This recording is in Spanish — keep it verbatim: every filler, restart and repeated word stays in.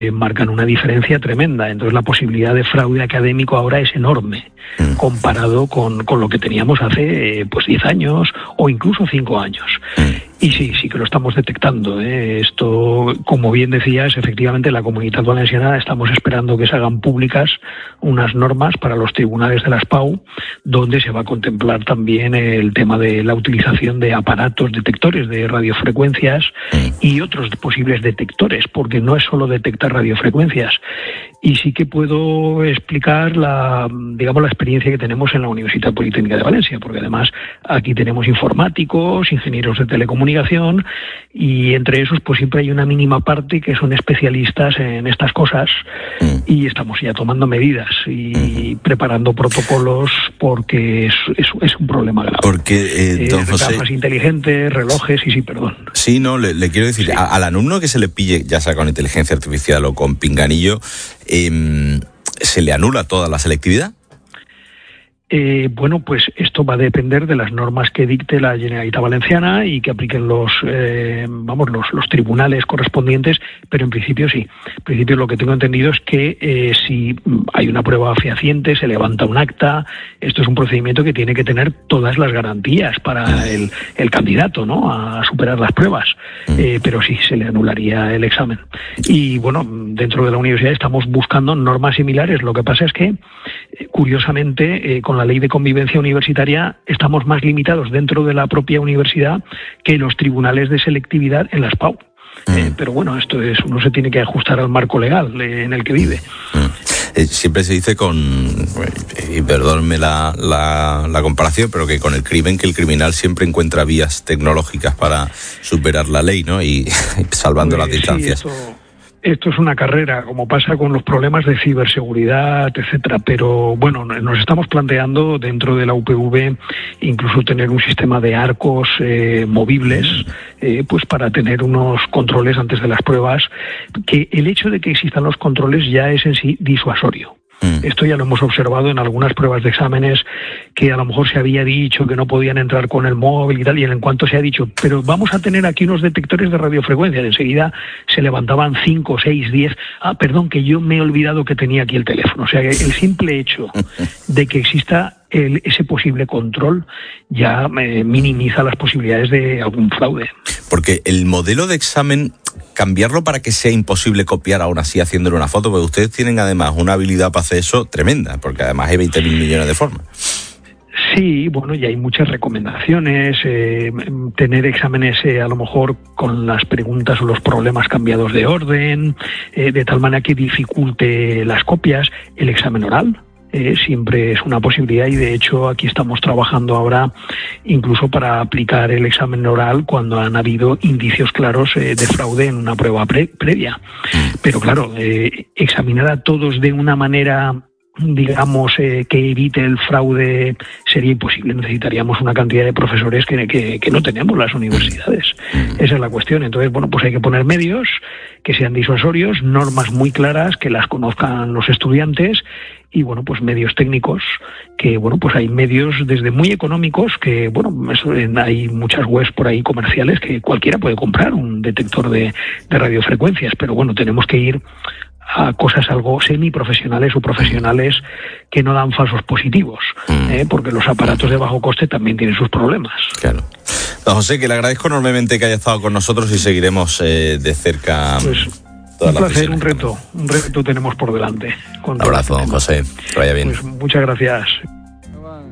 marcan una diferencia tremenda. Entonces la posibilidad de fraude académico ahora es enorme mm. comparado con, con lo que teníamos hace pues diez años o incluso cinco años. Mm. Y sí, sí que lo estamos detectando, ¿eh? Esto, como bien decías, efectivamente la Comunitat Valenciana estamos esperando que se hagan públicas unas normas para los tribunales de las P A U, donde se va a contemplar también el tema de la utilización de aparatos detectores de radiofrecuencias y otros posibles detectores, porque no es solo detectar radiofrecuencias. Y sí que puedo explicar la, digamos, la experiencia que tenemos en la Universitat Politécnica de Valencia, porque además aquí tenemos informáticos, ingenieros de telecomunicación, y entre esos pues siempre hay una mínima parte que son especialistas en estas cosas, y estamos ya tomando medidas y preparando protocolos porque es, es, es un problema grave. Porque, eh, don eh, José... gafas inteligentes, relojes, y sí, perdón. Sí, no, le, le quiero decir, sí. a, al alumno que se le pille, ya sea con inteligencia artificial o con pinganillo, eh, ¿se le anula toda la selectividad? Eh, bueno, pues esto va a depender de las normas que dicte la Generalitat Valenciana y que apliquen los, eh, vamos, los, los tribunales correspondientes, pero en principio sí. En principio lo que tengo entendido es que eh, si hay una prueba fehaciente, se levanta un acta, esto es un procedimiento que tiene que tener todas las garantías para el, el candidato, ¿no?, a superar las pruebas, eh, pero sí se le anularía el examen. Y bueno, dentro de la universidad estamos buscando normas similares. Lo que pasa es que, eh, curiosamente, eh, con la la ley de convivencia universitaria estamos más limitados dentro de la propia universidad que los tribunales de selectividad en las P A U. Mm. Eh, pero bueno, esto es, uno se tiene que ajustar al marco legal eh, en el que vive. Mm. Eh, siempre se dice con, y perdónenme la, la, la comparación, pero que con el crimen, que el criminal siempre encuentra vías tecnológicas para superar la ley, ¿no? Y, y salvando pues, las distancias. Sí, esto... Esto es una carrera, como pasa con los problemas de ciberseguridad, etcétera. Pero bueno, nos estamos planteando dentro de la U P V incluso tener un sistema de arcos eh, movibles, eh, pues para tener unos controles antes de las pruebas, que el hecho de que existan los controles ya es en sí disuasorio. Esto ya lo hemos observado en algunas pruebas de exámenes, que a lo mejor se había dicho que no podían entrar con el móvil y tal, y en cuanto se ha dicho, pero vamos a tener aquí unos detectores de radiofrecuencia, enseguida se levantaban cinco, seis, diez, ah, perdón, que yo me he olvidado que tenía aquí el teléfono. O sea, que el simple hecho de que exista el, ese posible control ya eh, minimiza las posibilidades de algún fraude. Porque el modelo de examen, cambiarlo para que sea imposible copiar aún así haciéndole una foto, porque ustedes tienen además una habilidad para hacer eso tremenda, porque además hay veinte mil millones de formas. Sí, bueno, y hay muchas recomendaciones, eh, tener exámenes eh, a lo mejor con las preguntas o los problemas cambiados de orden, eh, de tal manera que dificulte las copias, el examen oral. Eh, siempre es una posibilidad, y de hecho aquí estamos trabajando ahora incluso para aplicar el examen oral cuando han habido indicios claros eh, de fraude en una prueba pre- previa. Pero claro, eh, examinar a todos de una manera, digamos, eh, que evite el fraude sería imposible. Necesitaríamos una cantidad de profesores que, que, que no tenemos las universidades. Esa es la cuestión. Entonces, bueno, pues hay que poner medios que sean disuasorios, normas muy claras, que las conozcan los estudiantes, y bueno, pues medios técnicos, que bueno, pues hay medios desde muy económicos, que bueno, eso, hay muchas webs por ahí comerciales que cualquiera puede comprar un detector de, de radiofrecuencias, pero bueno, tenemos que ir a cosas algo semiprofesionales o profesionales que no dan falsos positivos, mm. ¿eh? Porque los aparatos de bajo coste también tienen sus problemas. Claro. Don José, que le agradezco enormemente que haya estado con nosotros y seguiremos eh, de cerca. Pues, un placer, un reto, un reto tenemos por delante. Un abrazo, don José, que vaya bien. Pues muchas gracias.